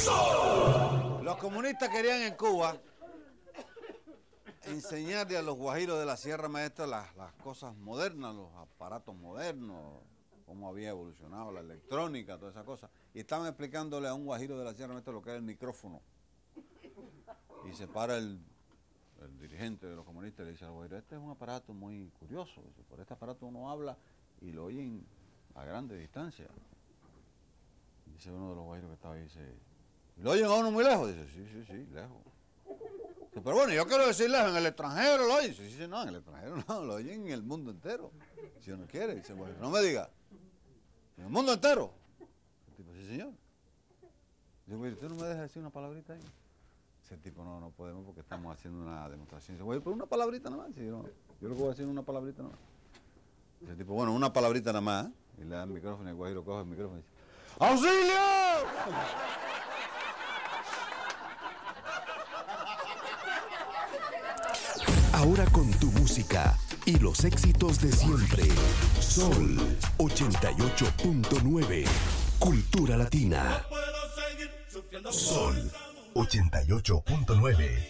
Los comunistas querían en Cuba enseñarle a los guajiros de la Sierra Maestra las cosas modernas, los aparatos modernos, cómo había evolucionado la electrónica, todas esas cosas. Y estaban explicándole a un guajiro de la Sierra Maestra lo que era el micrófono. Y se para el dirigente de los comunistas y le dice al guajiro, este es un aparato muy curioso. Dice, por este aparato uno habla y lo oyen a grande distancia. Y dice uno de los guajiros que estaba ahí, dice, ¿lo oyen a uno muy lejos? Dice, sí, lejos. Dice, pero bueno, yo quiero decir lejos, en el extranjero lo oyen. Dice, no, en el extranjero no, lo oyen en el mundo entero. Si uno quiere, dice, bueno, no me diga. ¿En el mundo entero? El tipo, sí, señor. Dice, güey, ¿usted no me deja decir una palabrita ahí? Ese tipo, no podemos porque estamos haciendo una demostración. Dice, güey, pero una palabrita nada más. Dice, no, yo lo que voy a decir es una palabrita nada más. Dice el tipo, bueno, una palabrita nada más. Y le da el micrófono y el guajiro coge el micrófono y dice, ¡auxilio! Ahora con tu música y los éxitos de siempre. Sol 88.9. Cultura Latina. Sol 88.9.